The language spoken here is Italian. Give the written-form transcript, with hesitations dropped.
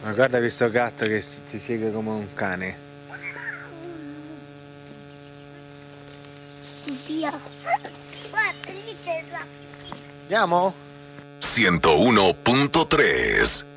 Ma guarda questo gatto che ti segue come un cane. Via. Guarda, lì c'è la... Andiamo? 101.3